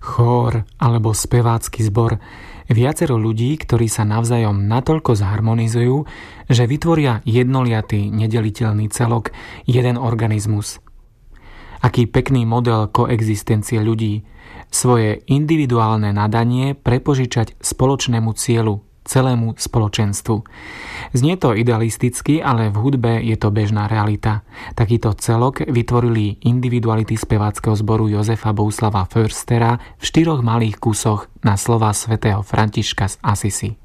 chór alebo spevácky zbor, viacero ľudí, ktorí sa navzájom natoľko zharmonizujú, že vytvoria jednoliatý, nedeliteľný celok, jeden organizmus. Aký pekný model koexistencie ľudí, svoje individuálne nadanie prepožičať spoločnému cieľu, celému spoločenstvu. Znie to idealisticky, ale v hudbe je to bežná realita. Takýto celok vytvorili individuality speváckeho zboru Jozefa Bohuslava Förstera v 4 malých kusoch na slová svätého Františka z Asisi.